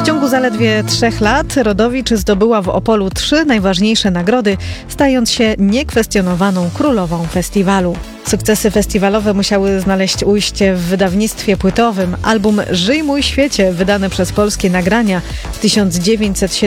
W ciągu zaledwie 3 lat Rodowicz zdobyła w Opolu 3 najważniejsze nagrody, stając się niekwestionowaną królową festiwalu. Sukcesy festiwalowe musiały znaleźć ujście w wydawnictwie płytowym. Album „Żyj mój świecie”, wydany przez Polskie Nagrania w 1970